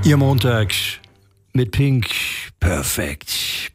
Ihr Montag mit Pink perfekt.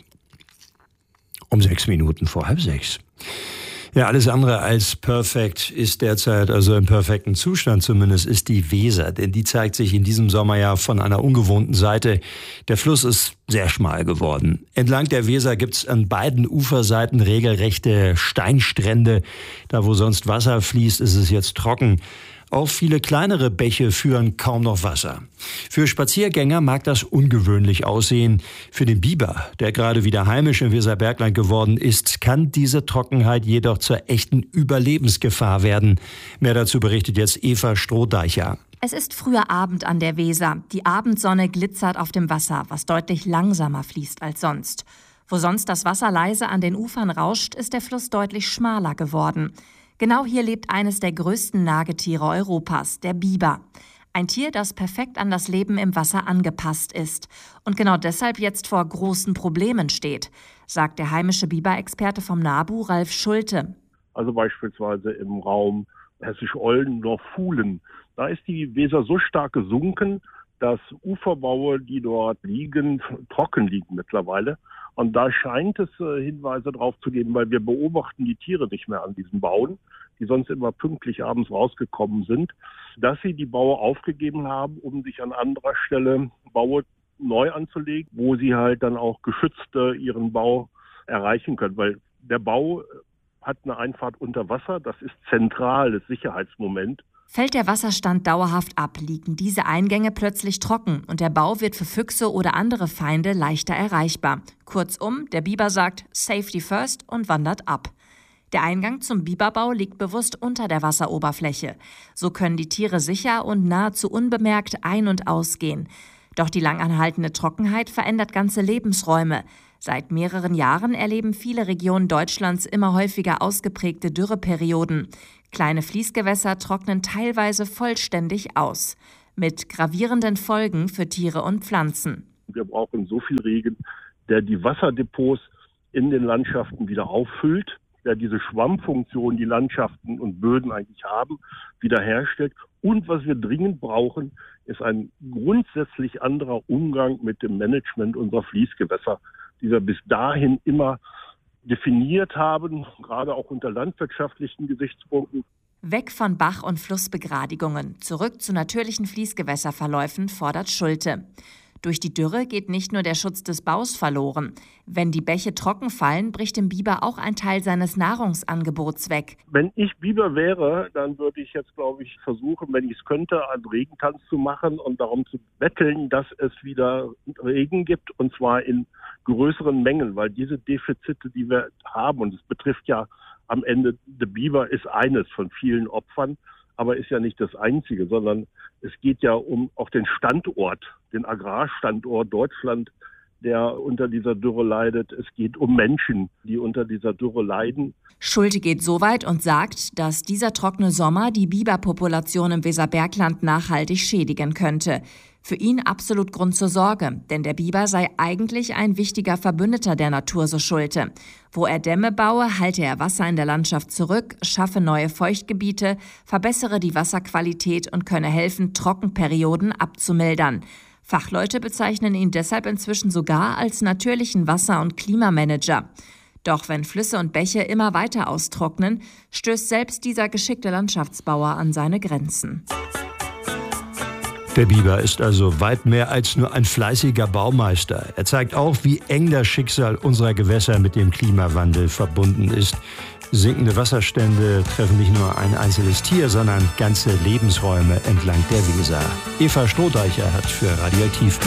Um 6 Minuten vor 5:30. Ja, alles andere als perfekt ist derzeit, also im perfekten Zustand zumindest, ist die Weser. Denn die zeigt sich in diesem Sommer ja von einer ungewohnten Seite. Der Fluss ist sehr schmal geworden. Entlang der Weser gibt's an beiden Uferseiten regelrechte Steinstrände. Da, wo sonst Wasser fließt, ist es jetzt trocken. Auch viele kleinere Bäche führen kaum noch Wasser. Für Spaziergänger mag das ungewöhnlich aussehen. Für den Biber, der gerade wieder heimisch im Weserbergland geworden ist, kann diese Trockenheit jedoch zur echten Überlebensgefahr werden. Mehr dazu berichtet jetzt Eva Strohdeicher. Es ist früher Abend an der Weser. Die Abendsonne glitzert auf dem Wasser, was deutlich langsamer fließt als sonst. Wo sonst das Wasser leise an den Ufern rauscht, ist der Fluss deutlich schmaler geworden. Genau hier lebt eines der größten Nagetiere Europas, der Biber. Ein Tier, das perfekt an das Leben im Wasser angepasst ist und genau deshalb jetzt vor großen Problemen steht, sagt der heimische Biberexperte vom NABU, Ralf Schulte. Also beispielsweise im Raum Hessisch-Olden, Nordfuhlen. Da ist die Weser so stark gesunken, dass Uferbaue, die dort liegen, trocken liegen mittlerweile. Und da scheint es Hinweise drauf zu geben, weil wir beobachten die Tiere nicht mehr an diesen Bauen, die sonst immer pünktlich abends rausgekommen sind, dass sie die Baue aufgegeben haben, um sich an anderer Stelle Baue neu anzulegen, wo sie halt dann auch geschützt ihren Bau erreichen können. Weil der Bau hat eine Einfahrt unter Wasser, das ist zentrales Sicherheitsmoment. Fällt der Wasserstand dauerhaft ab, liegen diese Eingänge plötzlich trocken und der Bau wird für Füchse oder andere Feinde leichter erreichbar. Kurzum, der Biber sagt Safety first und wandert ab. Der Eingang zum Biberbau liegt bewusst unter der Wasseroberfläche. So können die Tiere sicher und nahezu unbemerkt ein- und ausgehen. Doch die langanhaltende Trockenheit verändert ganze Lebensräume. Seit mehreren Jahren erleben viele Regionen Deutschlands immer häufiger ausgeprägte Dürreperioden. Kleine Fließgewässer trocknen teilweise vollständig aus, mit gravierenden Folgen für Tiere und Pflanzen. Wir brauchen so viel Regen, der die Wasserdepots in den Landschaften wieder auffüllt, der diese Schwammfunktion, die Landschaften und Böden eigentlich haben, wiederherstellt. Und was wir dringend brauchen, ist ein grundsätzlich anderer Umgang mit dem Management unserer Fließgewässer, die wir bis dahin immer definiert haben, gerade auch unter landwirtschaftlichen Gesichtspunkten. Weg von Bach- und Flussbegradigungen, zurück zu natürlichen Fließgewässerverläufen, fordert Schulte. Durch die Dürre geht nicht nur der Schutz des Baus verloren. Wenn die Bäche trocken fallen, bricht dem Biber auch ein Teil seines Nahrungsangebots weg. Wenn ich Biber wäre, dann würde ich jetzt, glaube ich, versuchen, wenn ich es könnte, einen Regentanz zu machen und darum zu betteln, dass es wieder Regen gibt, und zwar in größeren Mengen, weil diese Defizite, die wir haben, und es betrifft ja am Ende, der Biber ist eines von vielen Opfern, aber ist ja nicht das Einzige, sondern es geht ja um auch den Standort, den Agrarstandort Deutschland, der unter dieser Dürre leidet. Es geht um Menschen, die unter dieser Dürre leiden. Schulte geht so weit und sagt, dass dieser trockene Sommer die Biberpopulation im Weserbergland nachhaltig schädigen könnte. Für ihn absolut Grund zur Sorge, denn der Biber sei eigentlich ein wichtiger Verbündeter der Natur, so Schulte. Wo er Dämme baue, halte er Wasser in der Landschaft zurück, schaffe neue Feuchtgebiete, verbessere die Wasserqualität und könne helfen, Trockenperioden abzumildern. Fachleute bezeichnen ihn deshalb inzwischen sogar als natürlichen Wasser- und Klimamanager. Doch wenn Flüsse und Bäche immer weiter austrocknen, stößt selbst dieser geschickte Landschaftsbauer an seine Grenzen. Der Biber ist also weit mehr als nur ein fleißiger Baumeister. Er zeigt auch, wie eng das Schicksal unserer Gewässer mit dem Klimawandel verbunden ist. Sinkende Wasserstände treffen nicht nur ein einzelnes Tier, sondern ganze Lebensräume entlang der Weser. Eva Strohdeicher hat für Radioaktiv